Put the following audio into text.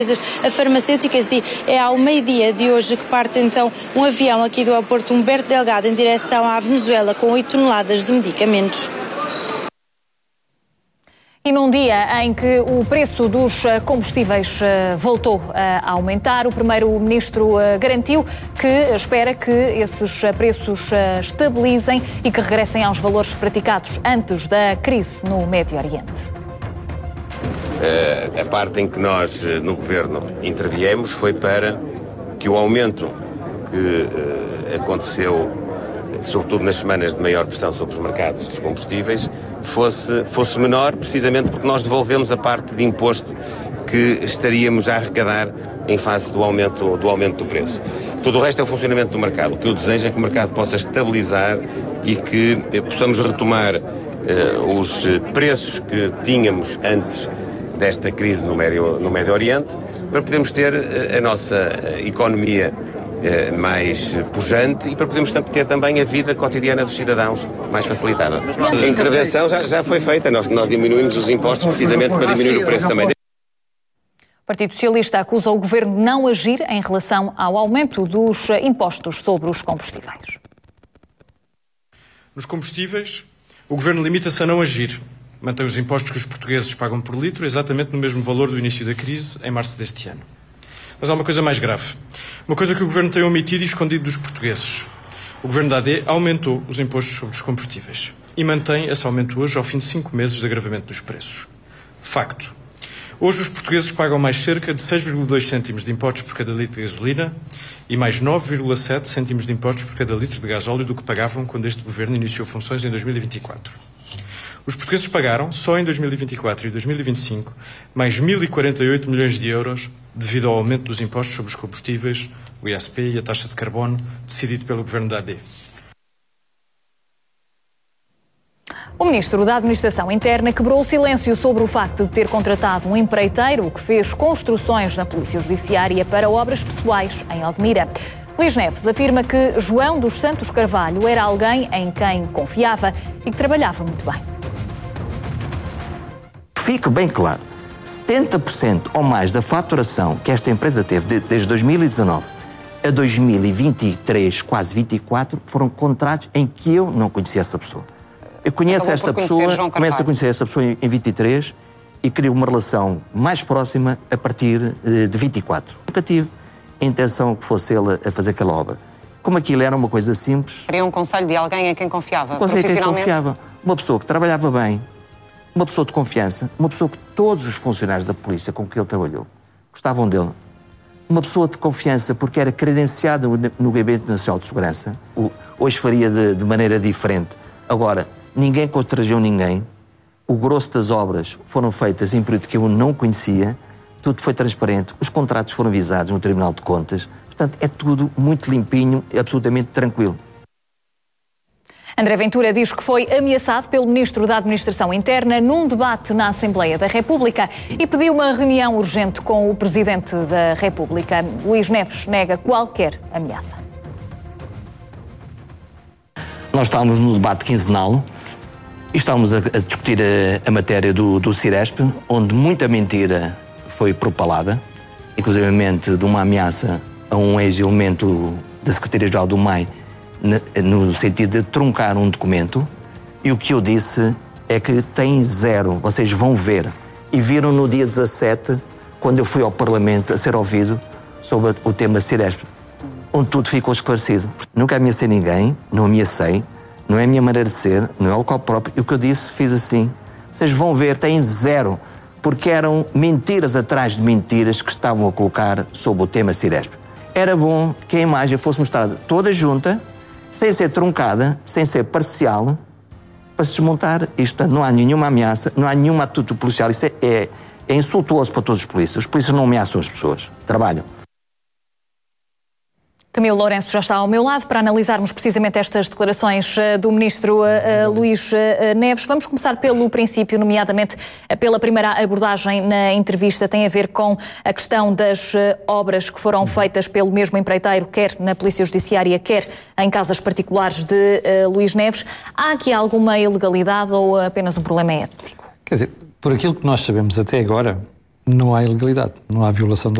farmacêuticas, e é ao meio-dia de hoje que parte então um avião aqui do aeroporto Humberto Delgado em direção à Venezuela com 8 toneladas de medicamentos. E num dia em que o preço dos combustíveis voltou a aumentar, o primeiro-ministro garantiu que espera que esses preços estabilizem e que regressem aos valores praticados antes da crise no Médio Oriente. A parte em que nós, no Governo, interviemos foi para que o aumento que aconteceu, sobretudo nas semanas de maior pressão sobre os mercados dos combustíveis, fosse menor, precisamente porque nós devolvemos a parte de imposto que estaríamos a arrecadar em face do aumento do preço. Tudo o resto é o funcionamento do mercado. O que eu desejo é que o mercado possa estabilizar e que possamos retomar os preços que tínhamos antes desta crise no Médio Oriente, para podermos ter a nossa economia mais pujante e para podermos ter também a vida cotidiana dos cidadãos mais facilitada. A intervenção já foi feita, nós diminuímos os impostos precisamente para diminuir o preço também. O Partido Socialista acusa o Governo de não agir em relação ao aumento dos impostos sobre os combustíveis. Nos combustíveis, o Governo limita-se a não agir. Mantém os impostos que os portugueses pagam por litro exatamente no mesmo valor do início da crise, em março deste ano. Mas há uma coisa mais grave. Uma coisa que o Governo tem omitido e escondido dos portugueses. O Governo da AD aumentou os impostos sobre os combustíveis e mantém esse aumento hoje ao fim de 5 meses de agravamento dos preços. Facto. Hoje os portugueses pagam mais cerca de 6,2 cêntimos de impostos por cada litro de gasolina e mais 9,7 cêntimos de impostos por cada litro de gasóleo do que pagavam quando este Governo iniciou funções em 2024. Os portugueses pagaram, só em 2024 e 2025, mais 1.048 milhões de euros devido ao aumento dos impostos sobre os combustíveis, o ISP e a taxa de carbono, decidido pelo Governo da AD. O Ministro da Administração Interna quebrou o silêncio sobre o facto de ter contratado um empreiteiro que fez construções na Polícia Judiciária para obras pessoais em Odmira. Luís Neves afirma que João dos Santos Carvalho era alguém em quem confiava e que trabalhava muito bem. Fique bem claro, 70% ou mais da faturação que esta empresa teve desde 2019 a 2023, quase 24, foram contratos em que eu não conhecia essa pessoa. Eu conheço esta pessoa, começo a conhecer essa pessoa em 23 e crio uma relação mais próxima a partir de 24. Nunca tive a intenção que fosse ele a fazer aquela obra. Como aquilo era uma coisa simples... Queria um conselho de alguém em quem confiava, profissionalmente? Em quem confiava. Uma pessoa que trabalhava bem, uma pessoa de confiança, uma pessoa que todos os funcionários da polícia com que ele trabalhou gostavam dele. Uma pessoa de confiança porque era credenciado no Gabinete Nacional de Segurança. Hoje faria de maneira diferente. Agora, ninguém constrangeu ninguém. O grosso das obras foram feitas em período que eu não conhecia. Tudo foi transparente. Os contratos foram avisados no Tribunal de Contas. Portanto, é tudo muito limpinho e absolutamente tranquilo. André Ventura diz que foi ameaçado pelo Ministro da Administração Interna num debate na Assembleia da República e pediu uma reunião urgente com o Presidente da República. Luís Neves nega qualquer ameaça. Nós estávamos no debate quinzenal e estávamos a discutir a matéria do Ciresp, onde muita mentira foi propalada, inclusivamente de uma ameaça a um ex-elemento da Secretaria-Geral do MAI, no sentido de truncar um documento, e o que eu disse é que tem zero, vocês vão ver. E viram no dia 17, quando eu fui ao Parlamento a ser ouvido sobre o tema Ciresp, onde tudo ficou esclarecido. Nunca ameacei ninguém, não ameacei, não é a minha maneira de ser, não é o local próprio. E o que eu disse, fiz assim. Vocês vão ver, tem zero, porque eram mentiras atrás de mentiras que estavam a colocar sobre o tema Ciresp. Era bom que a imagem fosse mostrada toda junta, sem ser truncada, sem ser parcial, para se desmontar isto. Não há nenhuma ameaça, não há nenhuma atitude policial. Isso é insultuoso para todos os polícias. Os polícias não ameaçam as pessoas, trabalham. Camilo Lourenço já está ao meu lado para analisarmos precisamente estas declarações do Ministro Luís Neves. Vamos começar pelo princípio, nomeadamente pela primeira abordagem na entrevista, tem a ver com a questão das obras que foram feitas pelo mesmo empreiteiro, quer na Polícia Judiciária, quer em casas particulares de Luís Neves. Há aqui alguma ilegalidade ou apenas um problema ético? Quer dizer, por aquilo que nós sabemos até agora, não há ilegalidade, não há violação da